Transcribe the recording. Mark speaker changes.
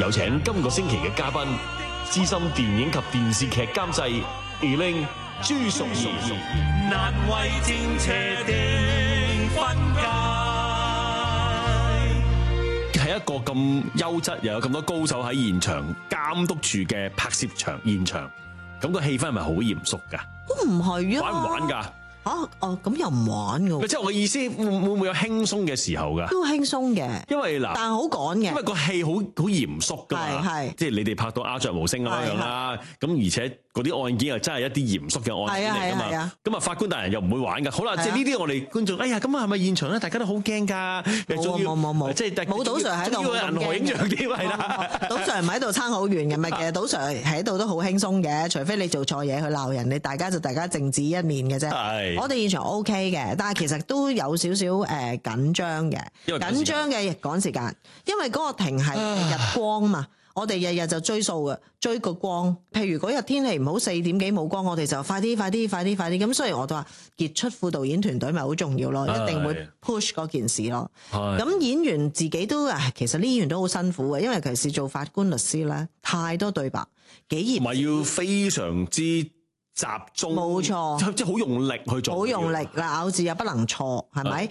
Speaker 1: 有請今個星期嘅嘉賓，資深電影及電視劇監製 Elaine 朱淑儀。
Speaker 2: 難為正邪的分界。
Speaker 1: 係一個咁優質又有咁多高手喺現場監督住嘅拍攝場現場，咁個氣氛係咪好嚴肅㗎？
Speaker 3: 都唔係啊！
Speaker 1: 玩唔玩㗎？
Speaker 3: 咁又唔玩㗎喎。
Speaker 1: 即係我嘅意思，會唔會有輕鬆嘅時候㗎？
Speaker 3: 都輕鬆嘅，
Speaker 1: 因為嗱，
Speaker 3: 但係好趕嘅，
Speaker 1: 因為個戲好嚴肅㗎嘛，
Speaker 3: 係
Speaker 1: 即係你哋拍到鴉雀無聲咁樣啦，咁而且嗰啲案件又真係一啲嚴肅嘅案件嚟㗎嘛，咁啊法官大人又唔會玩㗎。好啦，即係呢啲我哋觀眾，哎呀，咁啊係咪現場咧？大家都好驚㗎，
Speaker 3: 冇，
Speaker 1: 即係
Speaker 3: 冇賭 Sir 喺度，
Speaker 1: 仲要銀河影像添係啦，
Speaker 3: 賭 Sir 唔喺度差好遠嘅，咪其實賭 Sir 喺度都好輕鬆嘅，除非你做錯嘢去鬧人，你大家靜止一面嘅啫。我哋現場 OK。但係其實都有少少緊張嘅，緊張嘅趕時間，因為嗰個庭係日光嘛，我哋日日就追數嘅，追個光。譬如嗰日天氣唔好4點幾冇光，我哋就快啲。咁雖然我都話傑出副導演團隊咪好重要咯，一定會 push 嗰件事咯。咁演員自己都其實呢演員都好辛苦嘅，因為尤其是做法官律師咧，太多對白，幾頁，
Speaker 1: 咪要非常之集中，
Speaker 3: 冇錯，
Speaker 1: 即係好用力去做，
Speaker 3: 好用力，咬字又不能錯，係咪？